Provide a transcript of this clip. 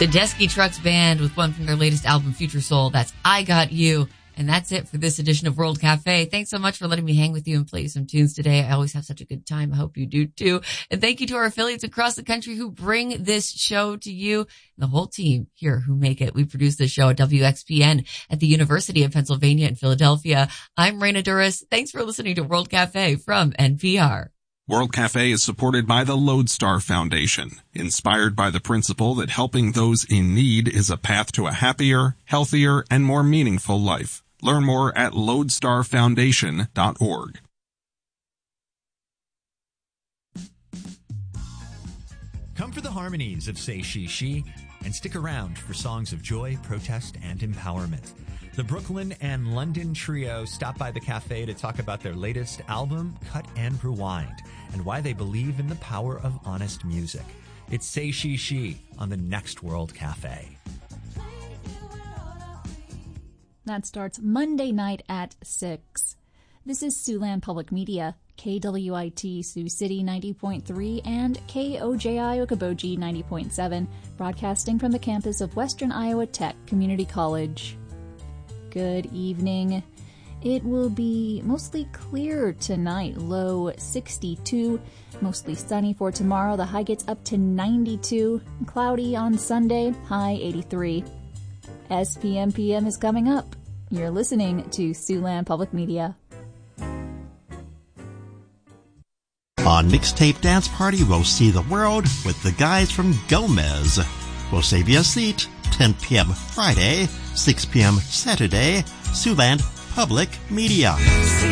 Tedeschi Trucks Band with one from their latest album, Future Soul. That's I Got You. And that's it for this edition of World Cafe. Thanks so much for letting me hang with you and play some tunes today. I always have such a good time. I hope you do too. And thank you to our affiliates across the country who bring this show to you, and the whole team here who make it. We produce this show at WXPN at the University of Pennsylvania in Philadelphia. I'm Raina Duras. Thanks for listening to World Cafe from NPR. World Cafe is supported by the Lodestar Foundation, inspired by the principle that helping those in need is a path to a happier, healthier, and more meaningful life. Learn more at lodestarfoundation.org. Come for the harmonies of Say She She, and stick around for songs of joy, protest, and empowerment. The Brooklyn and London trio stop by the cafe to talk about their latest album, Cut and Rewind, and why they believe in the power of honest music. It's Say She She on the next World Cafe. That starts Monday night at 6. This is Siouxland Public Media, KWIT Sioux City 90.3 and KOJI Okoboji 90.7, broadcasting from the campus of Western Iowa Tech Community College. Good evening. It will be mostly clear tonight, low 62, mostly sunny for tomorrow. The high gets up to 92, cloudy on Sunday, high 83. SPMPM is coming up. You're listening to Siouxland Public Media. On Mixtape Dance Party, we'll see the world with the guys from Gomez. We'll save you a seat. 10 p.m. Friday, 6 p.m. Saturday, Siouxland Public Media.